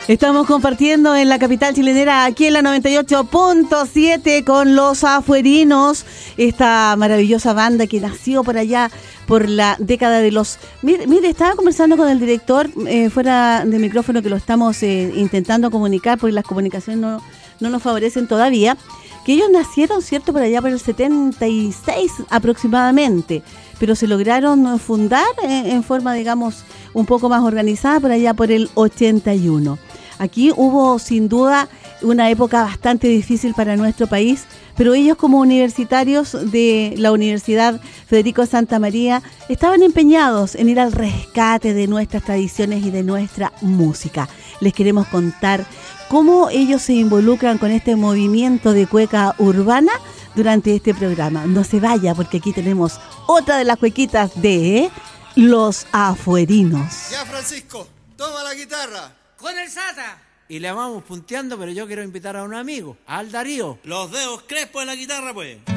Estamos compartiendo en la capital chilenera, aquí en la 98.7 con Los Afuerinos, esta maravillosa banda que nació por allá por la década de los... Mire, estaba conversando con el director fuera de micrófono, que lo estamos intentando comunicar porque las comunicaciones no nos favorecen todavía, que ellos nacieron, ¿cierto?, por allá por el 76 aproximadamente, pero se lograron fundar en forma, digamos, un poco más organizada por allá por el 81. Aquí hubo sin duda una época bastante difícil para nuestro país, pero ellos como universitarios de la Universidad Federico Santa María estaban empeñados en ir al rescate de nuestras tradiciones y de nuestra música. Les queremos contar cómo ellos se involucran con este movimiento de cueca urbana durante este programa. No se vaya, porque aquí tenemos otra de las cuequitas de Los Afuerinos. Ya, Francisco, toma la guitarra. Con el Sata. Y le vamos punteando, pero yo quiero invitar a un amigo, al Darío. Los dedos crespos en la guitarra, pues.